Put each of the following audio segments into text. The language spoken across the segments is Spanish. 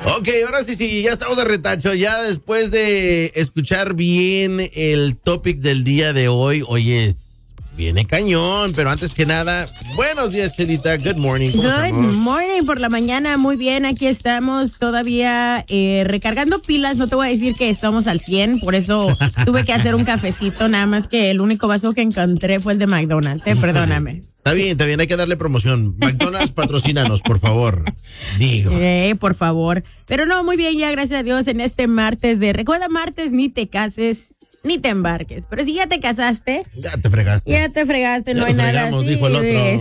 Ok, ahora sí, ya estamos de retacho. Ya después de escuchar bien el topic del día de hoy, viene cañón, pero antes que nada, buenos días, Chelita. Good morning. Good morning por la mañana. Muy bien, aquí estamos todavía recargando pilas. No te voy a decir que estamos al 100, por eso tuve que hacer un cafecito. Nada más que el único vaso que encontré fue el de McDonald's. Perdóname. Está bien, hay que darle promoción. McDonald's, patrocínanos, por favor. Digo. Por favor. Pero no, muy bien, ya gracias a Dios en este martes recuerda, martes ni te cases ni te embarques. Pero si ya te casaste. Ya te fregaste. No hay nada así. Dijo el otro.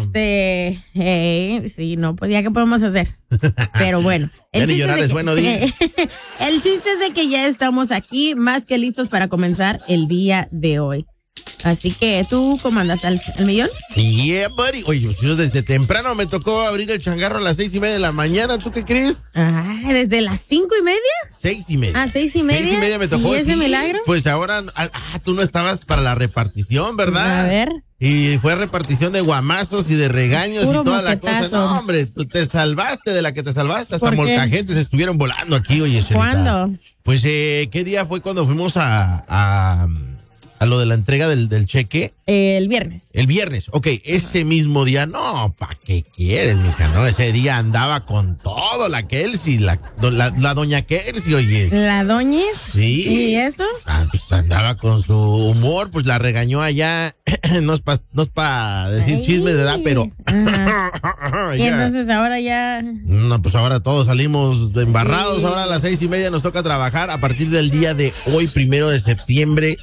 Sí, no, pues ya qué podemos hacer. Pero bueno. Ya ni llorar es bueno, di. El chiste es de que ya estamos aquí, más que listos para comenzar el día de hoy. Así que, ¿tú cómo andas al millón? Yeah, buddy. Oye, yo desde temprano me tocó abrir el changarro a las 6:30 de la mañana. ¿Tú qué crees? ¿Desde las 5:30? 6:30. 6:30. 6:30 me tocó. ¿Y ese milagro? Pues ahora, tú no estabas para la repartición, ¿verdad? A ver. Y fue repartición de guamazos y de regaños Puro y toda moquetazo. la cosa. No, hombre, tú te salvaste de la que te salvaste. Hasta ¿Por qué? molcajentes estuvieron volando aquí, oye, Chelita. ¿Cuándo? Pues, ¿qué día fue cuando fuimos a lo de la entrega del cheque? El viernes. El viernes, ok, ese mismo día, no, ¿pa' qué quieres, mija? No, ese día andaba con todo, la Kelsey, la doña Kelsey, oye. ¿La doña? Sí. ¿Y eso? Pues andaba con su humor, pues la regañó allá, no es pa decir chismes, ¿verdad? Pero... Y entonces ahora ya... No, pues ahora todos salimos embarrados, ahora a las 6:30 nos toca trabajar, a partir del día de hoy, 1 de septiembre,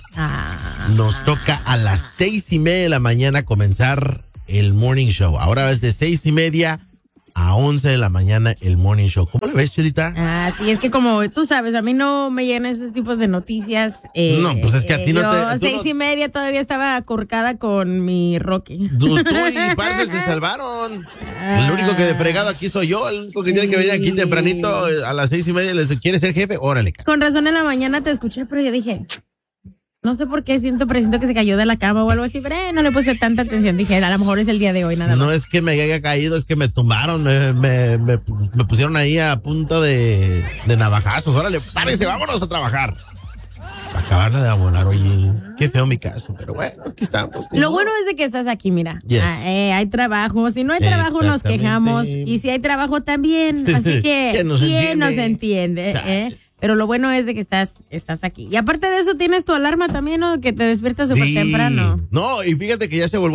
nos toca a las 6:30 de la mañana comenzar el morning show. Ahora es de 6:30 a 11 de la mañana el morning show. ¿Cómo lo ves, Chelita? Sí, es que como tú sabes, a mí no me llegan esos tipos de noticias. No, pues es que a ti no te... Yo 6:30 todavía estaba acurcada con mi Rocky. Tú y Parce se salvaron. El único que de fregado aquí soy yo. El único que tiene que venir aquí tempranito a las 6:30. ¿Les quiere ser jefe? Órale. Con razón en la mañana te escuché, pero yo dije... No sé por qué presiento que se cayó de la cama o algo así, pero no le puse tanta atención. Dije, a lo mejor es el día de hoy, nada más. No es que me haya caído, es que me tumbaron, me pusieron ahí a punto de navajazos. Órale, párese, vámonos a trabajar. Para acabarla de abonar, oye, qué feo mi caso, pero bueno, aquí estamos. Lo bueno es de que estás aquí, mira. Yes. Hay trabajo. Si no hay trabajo, nos quejamos. Y si hay trabajo, también. Así que, ¿quién nos entiende? Pero lo bueno es de que estás aquí. Y aparte de eso, tienes tu alarma también, ¿no? Que te despiertas súper temprano. No, y fíjate que ya se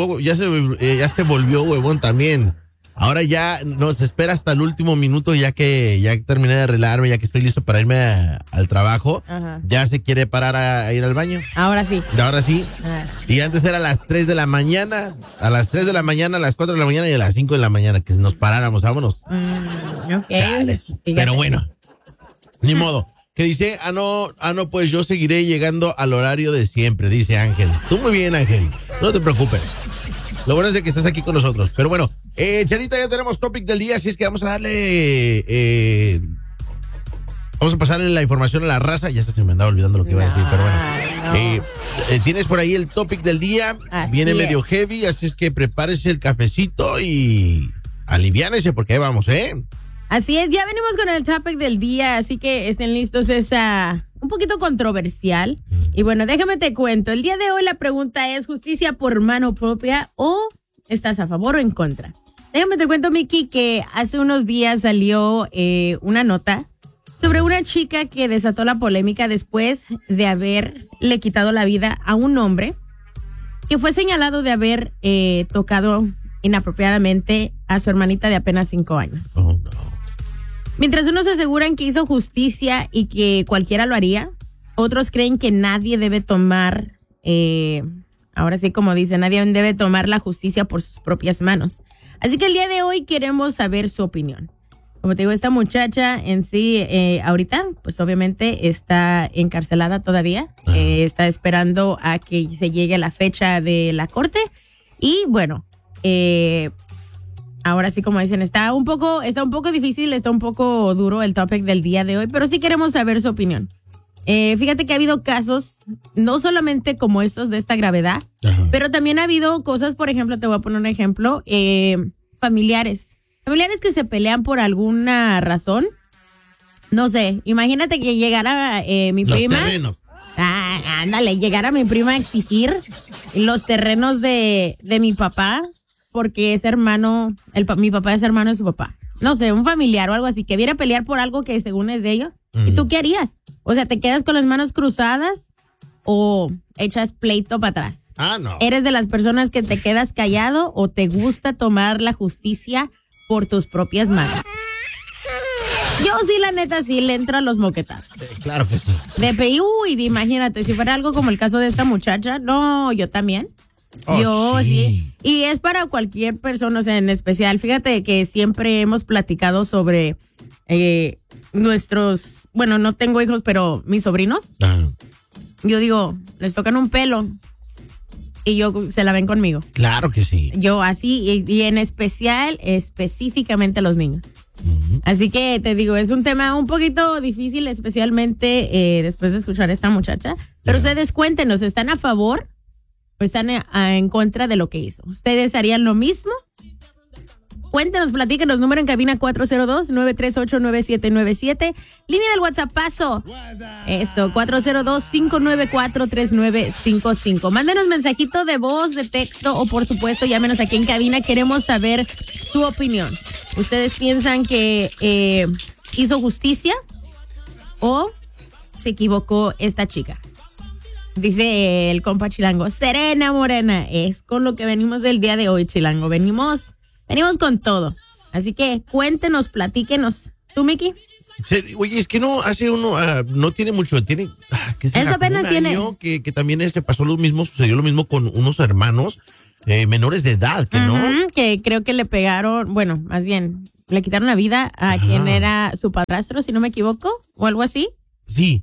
volvió huevón también. Ahora ya nos espera hasta el último minuto, ya que ya terminé de arreglarme, ya que estoy listo para irme al trabajo. Ajá. Ya se quiere parar a ir al baño. Ahora sí. Ahora sí. Y antes era a las 3 de la mañana, a las 3 de la mañana, a las 4 de la mañana y a las 5 de la mañana, que nos paráramos, vámonos. Ok. Chales. Pero bueno, ni modo. Que dice, no, pues yo seguiré llegando al horario de siempre, dice Ángel. Tú muy bien, Ángel, no te preocupes. Lo bueno es de que estás aquí con nosotros. Pero bueno, Charita, ya tenemos topic del día, así es que vamos a darle... vamos a pasarle la información a la raza. Ya se me andaba olvidando lo que iba a decir, pero bueno. Tienes por ahí el topic del día. Así Viene es. medio heavy, así es que prepárese el cafecito y aliviánese porque ahí vamos, ¿eh? Así es, ya venimos con el topic del día, así que estén listos, es un poquito controversial. Y bueno, déjame te cuento, el día de hoy la pregunta es, ¿justicia por mano propia o estás a favor o en contra? Déjame te cuento, Miki, que hace unos días salió una nota sobre una chica que desató la polémica después de haberle quitado la vida a un hombre que fue señalado de haber tocado inapropiadamente a su hermanita de apenas 5 años. Oh, no. Mientras unos aseguran que hizo justicia y que cualquiera lo haría, otros creen que nadie debe tomar, ahora sí como dice, nadie debe tomar la justicia por sus propias manos. Así que el día de hoy queremos saber su opinión. Como te digo, esta muchacha en sí, ahorita, pues obviamente está encarcelada todavía, está esperando a que se llegue la fecha de la corte y bueno, ahora sí, como dicen, está un poco difícil, está un poco duro el topic del día de hoy, pero sí queremos saber su opinión. Fíjate que ha habido casos, no solamente como estos de esta gravedad, pero también ha habido cosas, por ejemplo, te voy a poner un ejemplo, familiares que se pelean por alguna razón No sé, imagínate que llegara mi Los prima. terrenos. Ándale, llegara mi prima a exigir los terrenos de mi papá, porque es hermano, mi papá es hermano de su papá. No sé, un familiar o algo así, que viera a pelear por algo que según es de ellos. ¿Y tú qué harías? O sea, ¿te quedas con las manos cruzadas o echas pleito para atrás? No. ¿Eres de las personas que te quedas callado o te gusta tomar la justicia por tus propias manos? Yo sí, la neta, sí le entro a los moquetazos. Claro que sí. Imagínate, si fuera algo como el caso de esta muchacha, no, yo también. Yo sí. Y es para cualquier persona, o sea, en especial. Fíjate que siempre hemos platicado sobre bueno, no tengo hijos, pero mis sobrinos. Yo digo, les tocan un pelo y se la ven conmigo. Claro que sí. Yo así, y en especial, específicamente a los niños. Así que te digo, es un tema un poquito difícil, especialmente después de escuchar a esta muchacha. Pero ustedes cuéntenos, ¿están a favor o están en contra de lo que hizo? ¿Ustedes harían lo mismo? Cuéntenos, platíquenos, número en cabina 402-938-9797, línea del WhatsApp, paso. Eso, 402-594-3955. Mándenos mensajito de voz, de texto o por supuesto llámenos aquí en cabina, queremos saber su opinión. ¿Ustedes piensan que hizo justicia o se equivocó esta chica? Dice el compa Chilango, Serena Morena, es con lo que venimos del día de hoy, Chilango, venimos con todo. Así que cuéntenos, platíquenos. ¿Tú, Miki? Oye, es que no, no tiene mucho, tiene, ¿qué será? Eso apenas un año que también sucedió lo mismo con unos hermanos menores de edad, que no. Que creo que le pegaron, bueno, más bien, le quitaron la vida a quien era su padrastro, si no me equivoco, o algo así. Sí.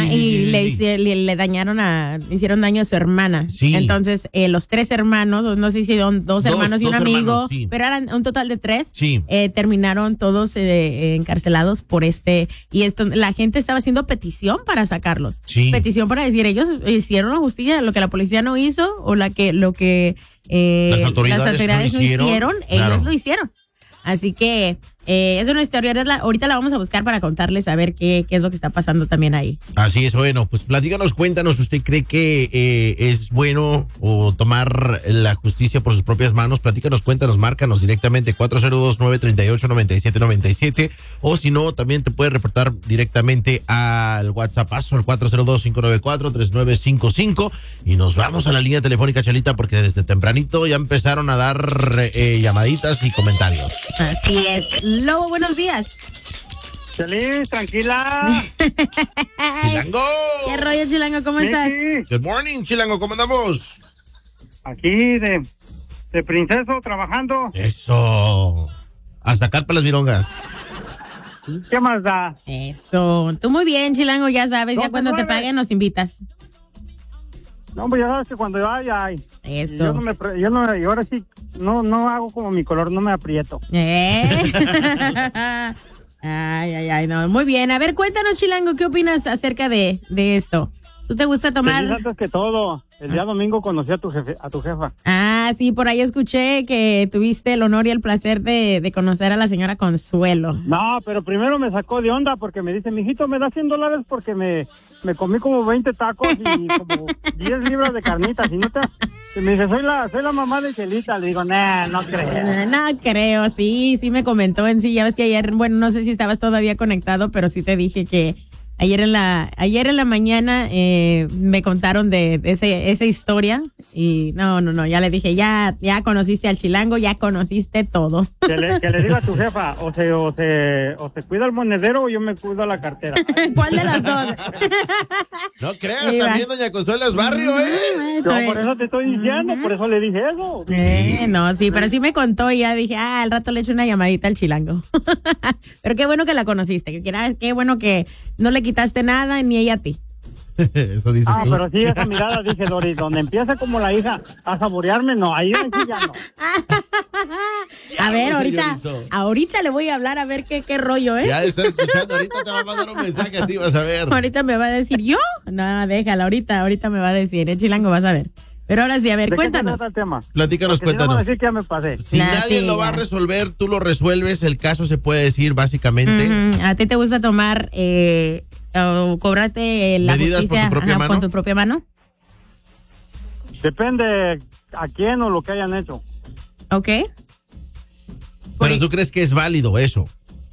Le hicieron daño a su hermana. Sí. Entonces, los tres hermanos, no sé si son dos hermanos y un amigo, hermanos, sí. pero eran un total de 3. Sí. Terminaron todos encarcelados por la gente estaba haciendo petición para sacarlos. Sí. Petición para decir, ellos hicieron la justicia, lo que la policía no hizo, o lo que las autoridades no hicieron, claro. Ellos lo hicieron. Así que es una historia, ahorita la vamos a buscar para contarles a ver qué es lo que está pasando también ahí. Así es, bueno, pues cuéntanos, ¿usted cree que es bueno o tomar la justicia por sus propias manos? Cuéntanos, márcanos directamente 402-938-9797 o si no, también te puedes reportar directamente al WhatsApp al 402-594-3955 y nos vamos a la línea telefónica, Chalita, porque desde tempranito ya empezaron a dar llamaditas y comentarios. Así es. Lobo, buenos días. Feliz, tranquila. Chilango. ¿Qué rollo, Chilango? ¿Cómo estás? Good morning, Chilango, ¿cómo andamos? Aquí de princeso trabajando. Eso. A sacar para las virongas. ¿Qué más da? Eso. Tú muy bien, Chilango, ya sabes, ya cuando te paguen nos invitas. No, pues ya sabes que cuando ya hay. Eso. Y ahora sí, no hago como mi color, no me aprieto. Ay, no. Muy bien. A ver, cuéntanos, Chilango, ¿qué opinas acerca de esto? ¿Tú te gusta tomar? Feliz antes que todo. El día domingo conocí a tu jefa. Sí, por ahí escuché que tuviste el honor y el placer de conocer a la señora Consuelo. No, pero primero me sacó de onda porque me dice, mijito, me da $100 porque me comí como 20 tacos y como 10 libras de carnitas. Y me dice, soy la mamá de Chelita. Le digo, no creo. No creo, sí me comentó en sí. Ya ves que ayer, bueno, no sé si estabas todavía conectado, pero sí te dije que ayer en la mañana me contaron de esa historia y no, ya le dije, ya conociste al Chilango, ya conociste todo. Que le diga a tu jefa, o se cuida el monedero o yo me cuido la cartera. ¿Cuál de las dos? No creas, también doña Consuelo es barrio, Yo por eso te estoy diciendo, por eso le dije eso. No, sí, pero sí me contó y ya dije, al rato le echo una llamadita al Chilango. Pero qué bueno que la conociste, qué bueno que no le quitaste nada ni ella a ti. Eso dices tú. Pero sí, esa mirada, dije, Doris, donde empieza como la hija a saborearme, no, ahí ya no. A ver, ahorita le voy a hablar a ver qué rollo, ¿eh? Ya estás escuchando, ahorita te va a mandar un mensaje a ti, vas a ver. Ahorita me va a decir, ¿yo? No, déjala, ahorita me va a decir, Chilango, vas a ver. Pero ahora sí, a ver, ¿De qué se cuéntanos. trata el tema? Platícanos, Porque si no van a cuéntanos. decir que ya me pasé. Si Nah, nadie sí, lo va a ya. resolver, tú lo resuelves. El caso se puede decir básicamente. ¿A ti te gusta tomar o cobrarte la ¿Medidas por justicia tu propia mano? con tu propia mano? Depende a quién o lo que hayan hecho. ¿Ok? Pero tú crees que es válido eso.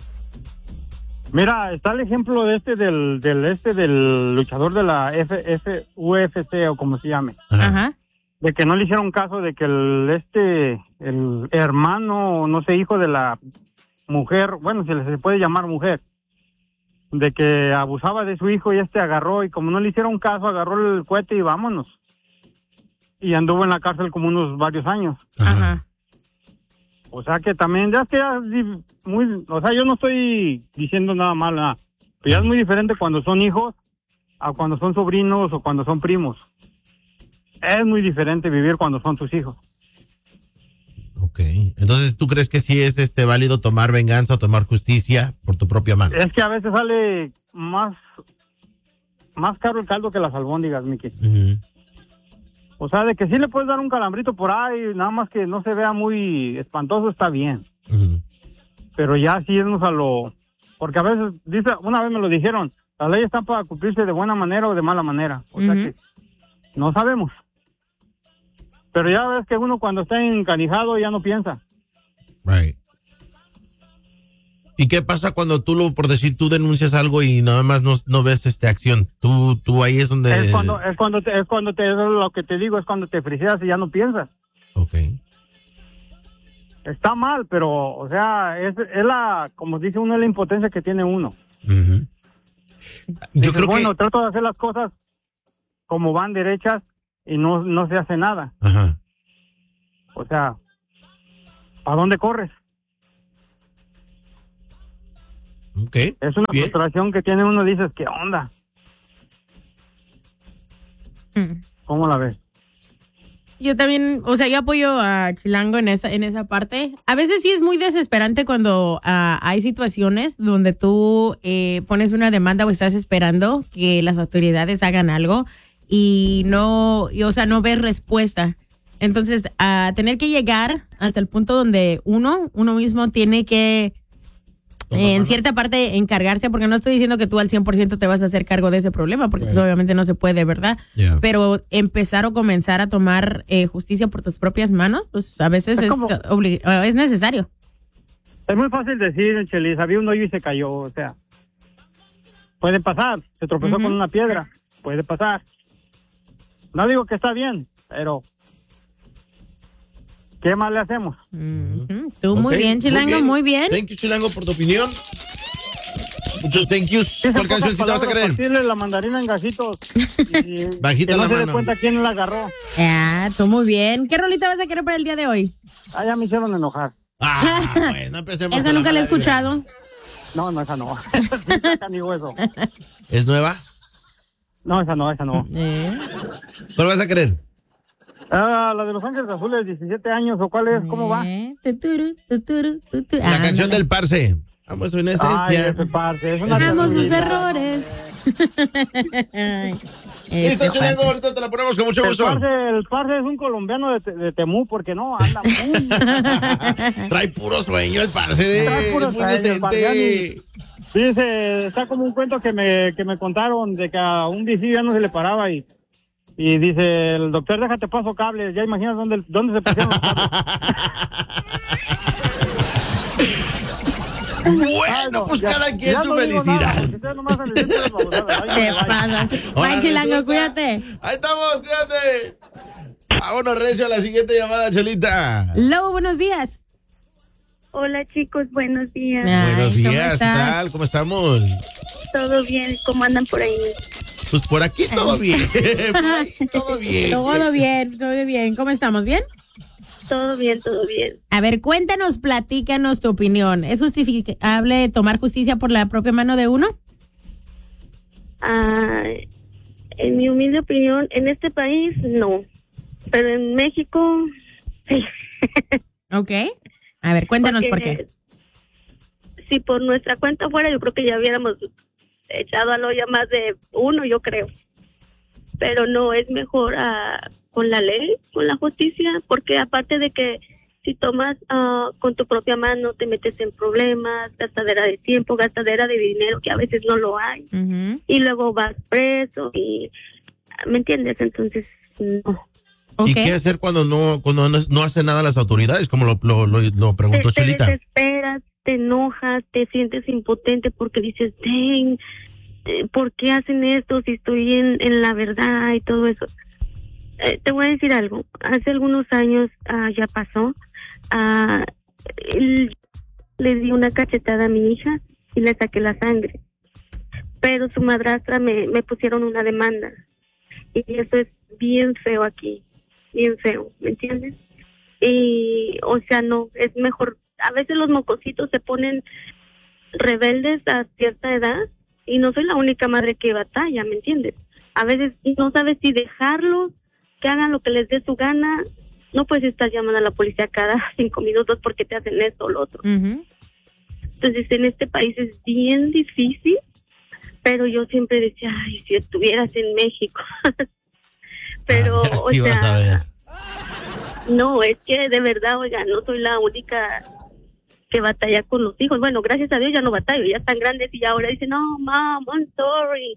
Mira, está el ejemplo de del luchador de la UFC o como se llame, Ajá. de que no le hicieron caso de que el hermano, no sé, hijo de la mujer, bueno, si se puede llamar mujer, de que abusaba de su hijo y agarró y como no le hicieron caso, agarró el cohete y vámonos. Y anduvo en la cárcel como unos varios años. Ajá. O sea que también, ya es que o sea, yo no estoy diciendo nada mal, nada. Pero ya es muy diferente cuando son hijos a cuando son sobrinos o cuando son primos. Es muy diferente vivir cuando son tus hijos. Ok. Entonces, ¿tú crees que sí es válido tomar venganza o tomar justicia por tu propia mano? Es que a veces sale más caro el caldo que las albóndigas, Miki. Ujú. O sea, de que sí le puedes dar un calambrito por ahí, nada más que no se vea muy espantoso, está bien. Ujú. Pero ya sí irnos a lo... Porque a veces, una vez me lo dijeron, las leyes están para cumplirse de buena manera o de mala manera. O sea que no sabemos. Pero ya ves que uno cuando está encanijado ya no piensa. Right. ¿Y qué pasa cuando por decir, tú denuncias algo y nada más no ves acción? Tú ahí es donde... Es cuando lo que te digo, es cuando te friseas y ya no piensas. Ok. Está mal, pero, o sea, es como dice uno, es la impotencia que tiene uno. Ujú. Yo Dices, creo bueno, que... trato de hacer las cosas como van derechas y no se hace nada. Ajá. O sea, ¿a dónde corres? Ok. Es una Bien. frustración que tiene uno, dices, ¿qué onda? ¿Cómo la ves? Yo también, o sea, yo apoyo a Chilango en esa parte. A veces sí es muy desesperante cuando hay situaciones donde tú pones una demanda o estás esperando que las autoridades hagan algo y o sea, no ves respuesta. Entonces, a tener que llegar hasta el punto donde uno mismo tiene que en cierta parte encargarse, porque no estoy diciendo que tú al 100% te vas a hacer cargo de ese problema, porque pues, obviamente no se puede, ¿verdad? Yeah. Pero empezar o comenzar a tomar justicia por tus propias manos, pues a veces es necesario. Es muy fácil decir, Chelis, había un hoyo y se cayó, o sea, puede pasar, se tropezó con una piedra, puede pasar. No digo que está bien, pero ¿qué más le hacemos? Tú muy Ok, bien, Chilango, muy bien. Thank you, Chilango, por tu opinión. Muchos thank yous. ¿Cuál cancioncita vas a querer? Partirle la mandarina en gajitos. Y Bajita que no la se dé mano. cuenta quién la agarró. Tú muy bien. ¿Qué rolita vas a querer para el día de hoy? Ah, ya me hicieron enojar. Pues no empecemos. Esa con nunca la he mala vibra. escuchado. No, esa no. Esa ni hueso. ¿Es nueva? No, esa no. ¿Cuál vas a querer? Ah, la de Los Ángeles Azules, 17 años, ¿o cuál es? ¿Cómo va? La canción del Parce. Vamos a una Ay, esencia. ese parce, es una Dejamos sus ternurita. errores. Listo, Chilango, ahorita te la ponemos con mucho gusto. El parce es un colombiano de Temú, porque no, anda muy... Trae puro sueño el Parce. Trae puro Es muy sueño, el decente. Dice, está como un cuento que me contaron de que a un bici ya no se le paraba y dice, el doctor, déjate paso cables, ya imaginas dónde se pusieron los cables. Bueno, pues cada quien su felicidad. Te pasa. Bye, Chilango, cuídate. Ahí estamos, cuídate. Vámonos, recio, a la siguiente llamada, Chelita. Lobo, buenos días. Hola chicos, buenos días. Buenos ¿cómo días, ¿qué estás? tal? ¿Cómo estamos? ¿Todo bien? ¿Cómo andan por ahí? Pues por aquí todo bien. Por ahí todo bien. Todo bien, todo bien. ¿Cómo estamos? ¿Bien? Todo bien, todo bien. A ver, cuéntanos, platícanos tu opinión. ¿Es justificable tomar justicia por la propia mano de uno? En mi humilde opinión, en este país no, pero en México sí. Ok. A ver, cuéntanos por qué. Si por nuestra cuenta fuera, yo creo que ya hubiéramos echado al olla más de uno, yo creo. pero no, es mejor con la ley, con la justicia, porque aparte de que si tomas con tu propia mano te metes en problemas, gastadera de tiempo, gastadera de dinero, que a veces no lo hay, y luego vas preso, y ¿me entiendes? Entonces, no. ¿Y qué hacer cuando no hace nada las autoridades? Como lo preguntó Chelita. Te desesperas, te enojas, te sientes impotente porque dices, dang, ¿por qué hacen esto si estoy en la verdad y todo eso? Te voy a decir algo. Hace algunos años ya pasó. Le di una cachetada a mi hija y le saqué la sangre. Pero su madrastra me pusieron una demanda. Y eso es bien feo aquí. Bien feo, ¿me entiendes? Y, o sea, no, es mejor. A veces los mocositos se ponen rebeldes a cierta edad y no soy la única madre que batalla, ¿me entiendes? A veces no sabes si dejarlos, que hagan lo que les dé su gana. No puedes estar llamando a la policía cada 5 minutos porque te hacen esto o lo otro. Entonces, en este país es bien difícil, pero yo siempre decía, ay, si estuvieras en México. Pero, o sea, vas a ver. No, es que de verdad, oiga, no soy la única que batalla con los hijos. Bueno, gracias a Dios ya no batallo, ya están grandes y ahora dicen, no, mom, I'm sorry.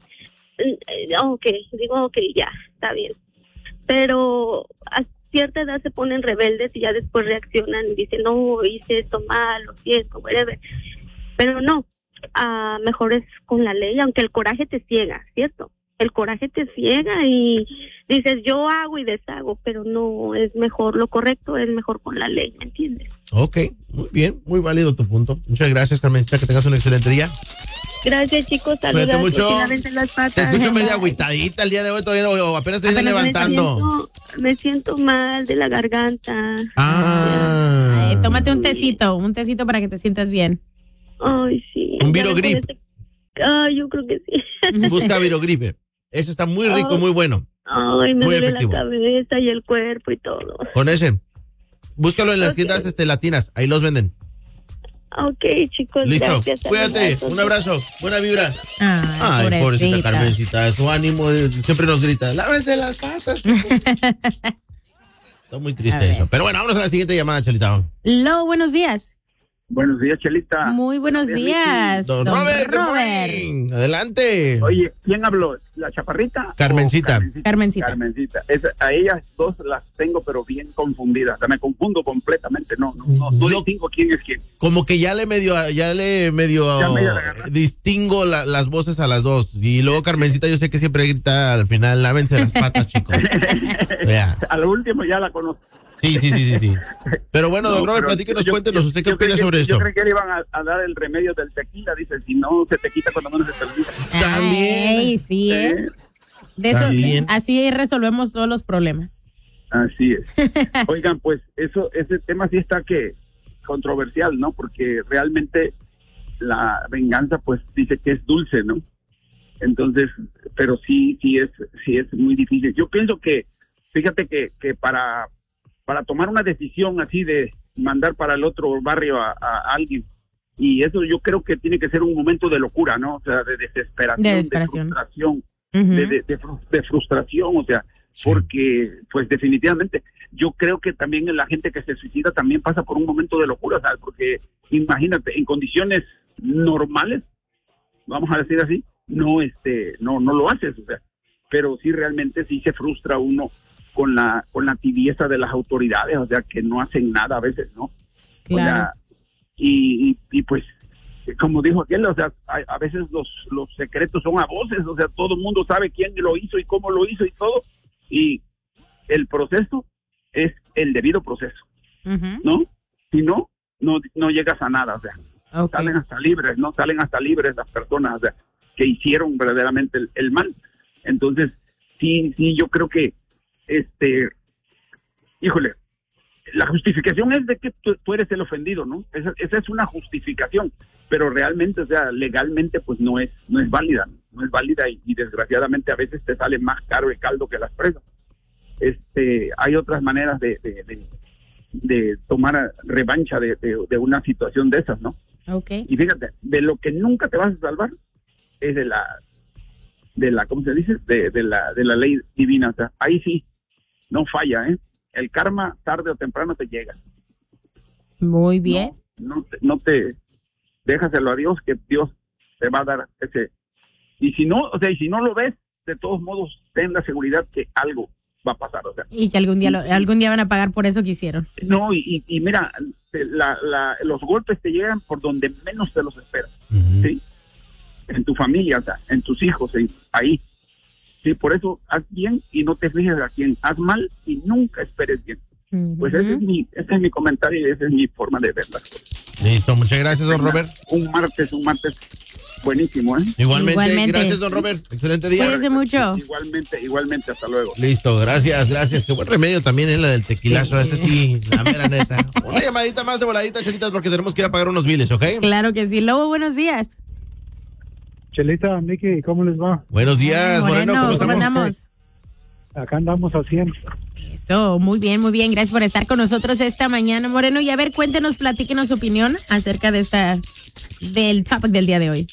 Digo, ya, está bien. Pero a cierta edad se ponen rebeldes y ya después reaccionan y dicen, no, hice esto mal, lo siento, whatever. Pero no, mejor es con la ley, aunque el coraje te ciega, ¿cierto? El coraje te ciega y dices, yo hago y deshago, pero no, es mejor, lo correcto es mejor con la ley, ¿me entiendes? Ok, muy bien, muy válido tu punto. Muchas gracias, Carmencita, que tengas un excelente día. Gracias, chicos, saludos. Mucho. Las patas. Te escucho media agüitadita el día de hoy, todavía no, apenas te estás levantando. Me siento mal de la garganta. Ay, tómate un tecito para que te sientas bien. Ay, sí. Un Virogrip. Yo creo que sí. Busca Virogripe. Eso está muy rico, muy bueno. Ay, me muy duele efectivo. la cabeza y el cuerpo y todo. Con ese. Búscalo en las tiendas latinas, ahí los venden. Ok, chicos, listo. Gracias. Cuídate, un abrazo, buena vibra. Ay, pobrecita Carmencita, su ánimo siempre nos grita, lávense las patas. Está muy triste eso. Pero bueno, vámonos a la siguiente llamada, Chelita. Hello, buenos días. Buenos días, Chelita. Muy buenos días. Don Robert. Adelante. Oye, ¿quién habló? ¿La chaparrita? Carmencita. Carmencita. A ellas dos las tengo, pero bien confundidas. O sea, me confundo completamente. No distingo quién es quién. Como que ya le medio distingo las voces a las dos. Y luego Carmencita, yo sé que siempre grita al final, lávense las patas, chicos. Vea. A lo último ya la conozco. Sí. Pero bueno, don Robert, platíquenos, cuéntenos, ¿usted qué opina sobre esto? Yo creo que le iban a dar el remedio del tequila, dice, si no se te quita cuando menos se te olvida. También. Ay, sí, de eso, también. Así resolvemos todos los problemas. Así es. Oigan, pues ese tema sí está controversial, ¿no? Porque realmente la venganza, pues dice que es dulce, ¿no? Entonces, pero sí es muy difícil. Yo pienso que, fíjate que para tomar una decisión así de mandar para el otro barrio a alguien, y eso yo creo que tiene que ser un momento de locura, ¿no? O sea, de desesperación, de frustración, de frustración, o sea, porque pues definitivamente yo creo que también la gente que se suicida también pasa por un momento de locura, ¿sabes? Porque imagínate, en condiciones normales, vamos a decir así, no lo haces, o sea, pero sí realmente sí se frustra uno con la tibieza de las autoridades, o sea, que no hacen nada a veces, ¿no? Claro. O sea, y pues, como dijo aquel, o sea, a veces los secretos son a voces, o sea, todo el mundo sabe quién lo hizo y cómo lo hizo y todo, y el proceso es el debido proceso, ¿no? Si no llegas a nada, o sea, salen hasta libres, ¿no? Salen hasta libres las personas, o sea, que hicieron verdaderamente el mal. Entonces, sí, yo creo que híjole, la justificación es de que tú eres el ofendido, ¿no? Esa es una justificación, pero realmente, o sea, legalmente, pues no es válida, y desgraciadamente a veces te sale más caro el caldo que las presas. Hay otras maneras de tomar revancha de una situación de esas, ¿no? Okay. Y fíjate, de lo que nunca te vas a salvar es ¿cómo se dice? De la ley divina. O sea, ahí sí, no falla, ¿eh? El karma tarde o temprano te llega. Muy bien. No te déjaselo a Dios, que Dios te va a dar ese. Y si no, y si no lo ves, de todos modos, ten la seguridad que algo va a pasar. O sea, Y que algún día van a pagar por eso que hicieron. no, y mira, los golpes te llegan por donde menos te los esperas, ¿sí? En tu familia, o sea, en tus hijos, ahí. Sí, por eso haz bien y no te fijes a quién. Haz mal y nunca esperes bien. Pues ese es mi comentario y esa es mi forma de ver las cosas. Listo, muchas gracias, don Robert. Un martes buenísimo, ¿eh? Igualmente. Gracias, don Robert. Excelente día. Cuídese mucho. Igualmente, hasta luego. Listo, gracias. Qué buen remedio también es la del tequilazo. Ese sí, la mera neta. Una llamadita más de voladita, Chelitas, porque tenemos que ir a pagar unos biles, ¿ok? Claro que sí. Lobo, buenos días. Chelita, Miki, ¿cómo les va? Buenos días, Moreno, ¿cómo estamos? andamos? Acá andamos al 100. Eso, muy bien. Gracias por estar con nosotros esta mañana, Moreno. Y a ver, cuéntenos, platíquenos su opinión acerca de del topic del día de hoy.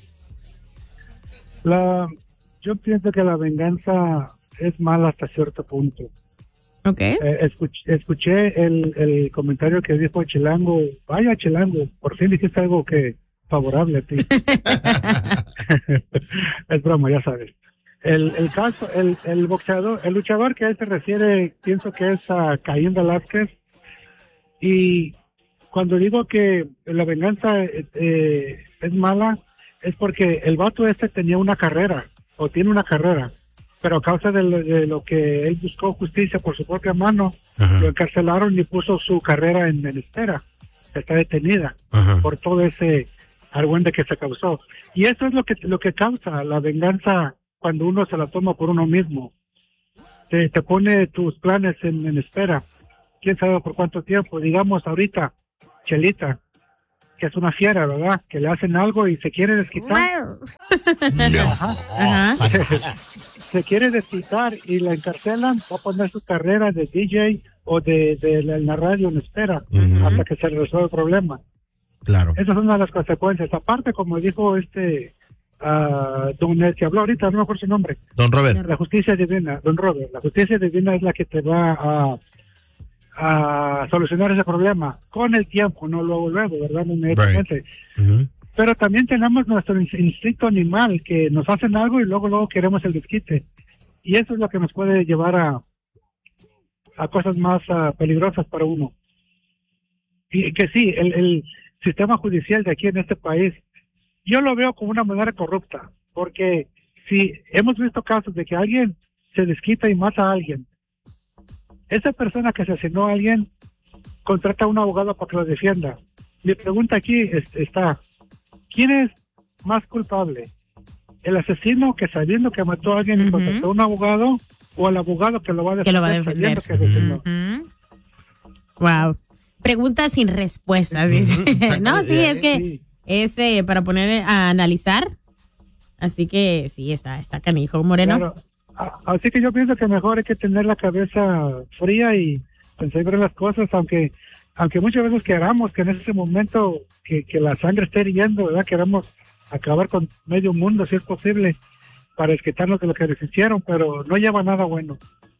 Yo pienso que la venganza es mala hasta cierto punto. Ok. Escuché el comentario que dijo Chilango. Vaya, Chilango, por fin dijiste algo que favorable a ti. Es broma, ya sabes. El caso, el boxeador, el luchador que a él se refiere, pienso que es a Caín Velázquez. Y cuando digo que la venganza es mala, es porque el vato tenía una carrera, o tiene una carrera, pero a causa de lo que él buscó justicia por su propia mano, lo encarcelaron y puso su carrera en espera. Está detenida por todo ese argüende que se causó. Y eso es lo que causa la venganza cuando uno se la toma por uno mismo. Te pone tus planes en espera. Quién sabe por cuánto tiempo. Digamos ahorita, Chelita, que es una fiera, ¿verdad? Que le hacen algo y se quiere desquitar. Se quiere desquitar y la encarcelan, va a poner su carrera de DJ o de la radio en espera hasta que se resuelva el problema. Claro. Esa es una de las consecuencias. Aparte, como dijo don que habló ahorita, no me acuerdo su nombre. Don Robert. La justicia divina, don Robert. La justicia divina es la que te va a solucionar ese problema con el tiempo, no luego, ¿verdad? No inmediatamente. Pero también tenemos nuestro instinto animal, que nos hacen algo y luego queremos el desquite. Y eso es lo que nos puede llevar a cosas más peligrosas para uno. Y que sí, el sistema judicial de aquí en este país, yo lo veo como una manera corrupta, porque si hemos visto casos de que alguien se desquita y mata a alguien, esa persona que asesinó a alguien contrata a un abogado para que lo defienda. Mi pregunta aquí está, ¿quién es más culpable? ¿El asesino que sabiendo que mató a alguien y contrató a un abogado, o el abogado que lo va a defender? Que asesinó? Wow. Preguntas sin respuestas, dice. No, sí, es que es para poner a analizar. Así que sí, está canijo, Moreno. Claro. Así que yo pienso que mejor hay que tener la cabeza fría y pensar en las cosas, aunque muchas veces queramos que en ese momento que la sangre esté hirviendo, ¿verdad? Queramos acabar con medio mundo, si es posible, para desquitarnos de lo que les hicieron, pero no lleva nada bueno.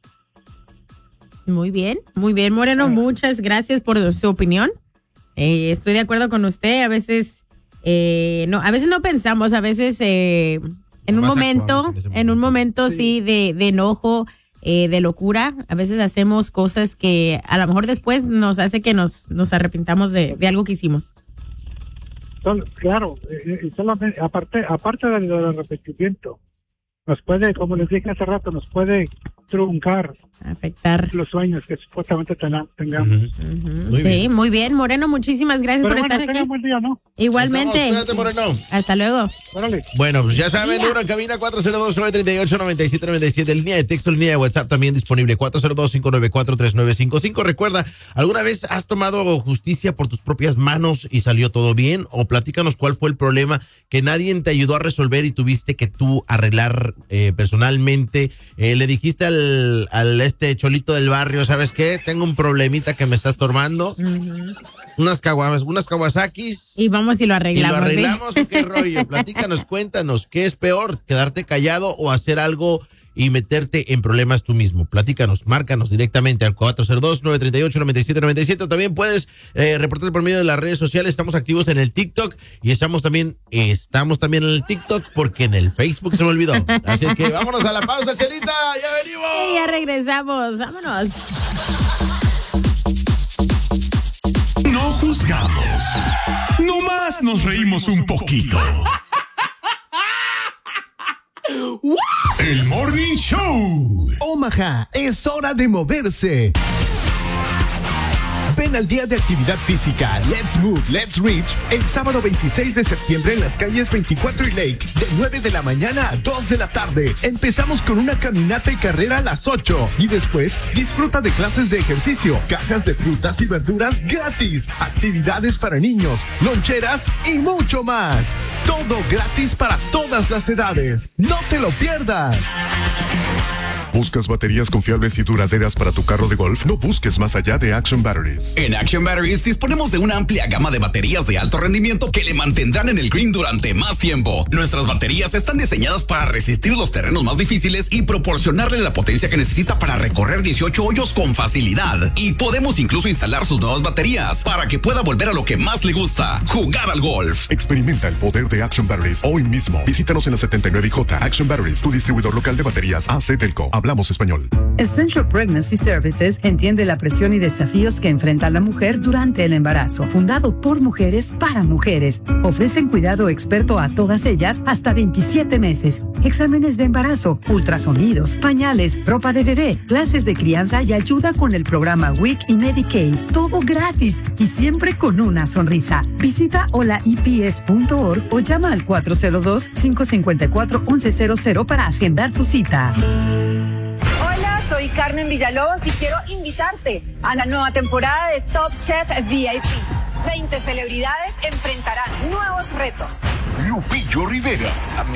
Muy bien, Moreno, muchas gracias por su opinión. Estoy de acuerdo con usted. A veces no pensamos, a veces en un momento sí de enojo, de locura, a veces hacemos cosas que a lo mejor después nos hace que nos arrepintamos de algo que hicimos. Claro, y solamente aparte del arrepentimiento, nos puede, como les dije hace rato, nos puede truncar, afectar los sueños que supuestamente tengamos. Muy bien, Moreno, muchísimas gracias por estar aquí. Buen día, ¿no? Igualmente. Cuídate, Moreno. Hasta luego. Órale. Bueno, pues ya saben, número en cabina 402-938-9797, línea de texto, línea de WhatsApp también disponible 402-594-3955. Recuerda, ¿alguna vez has tomado justicia por tus propias manos y salió todo bien? O platícanos cuál fue el problema que nadie te ayudó a resolver y tuviste que tú arreglar personalmente. Le dijiste al cholito del barrio, ¿sabes qué? Tengo un problemita que me está estorbando. unas Kawasakis. Y vamos y lo arreglamos. ¿Y lo arreglamos o qué rollo? Platícanos, cuéntanos, ¿qué es peor? ¿Quedarte callado o hacer algo y meterte en problemas tú mismo? Platícanos, márcanos directamente al 402-938-9797. También puedes reportar por medio de las redes sociales. Estamos activos en el TikTok y estamos también en el TikTok porque en el Facebook se me olvidó. Así es que vámonos a la pausa, Chelita. ¡Ya venimos! Y ya regresamos. Vámonos. No juzgamos. Nomás nos reímos un poquito. El Morning Show. Omaha, es hora de moverse. Ven al Día de Actividad Física Let's Move, Let's Reach el sábado 26 de septiembre en las calles 24 y Lake de 9 de la mañana a 2 de la tarde. Empezamos con una caminata y carrera a las 8 y después disfruta de clases de ejercicio, cajas de frutas y verduras gratis, actividades para niños, loncheras y mucho más. Todo gratis para todas las edades. No te lo pierdas. ¿Buscas baterías confiables y duraderas para tu carro de golf? No busques más allá de Action Batteries. En Action Batteries disponemos de una amplia gama de baterías de alto rendimiento que le mantendrán en el green durante más tiempo. Nuestras baterías están diseñadas para resistir los terrenos más difíciles y proporcionarle la potencia que necesita para recorrer 18 hoyos con facilidad. Y podemos incluso instalar sus nuevas baterías para que pueda volver a lo que más le gusta, jugar al golf. Experimenta el poder de Action Batteries hoy mismo. Visítanos en la 79J Action Batteries, tu distribuidor local de baterías AC Telco. Hablamos español. Essential Pregnancy Services entiende la presión y desafíos que enfrenta la mujer durante el embarazo. Fundado por mujeres para mujeres. Ofrecen cuidado experto a todas ellas hasta 27 meses. Exámenes de embarazo, ultrasonidos, pañales, ropa de bebé, clases de crianza y ayuda con el programa WIC y Medicaid. Todo gratis y siempre con una sonrisa. Visita holaeps.org o llama al 402-554-1100 para agendar tu cita. Hola, soy Carmen Villalobos y quiero invitarte a la nueva temporada de Top Chef VIP. 20 celebridades enfrentarán nuevos retos. Lupillo Rivera,